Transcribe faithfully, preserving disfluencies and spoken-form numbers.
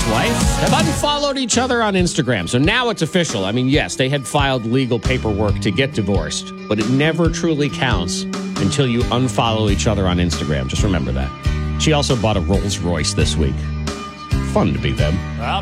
ex-wife have unfollowed each other on Instagram. So now it's official. I mean, yes, they had filed legal paperwork to get divorced, but it never truly counts until you unfollow each other on Instagram. Just remember that. She also bought a Rolls Royce this week. Fun to be them.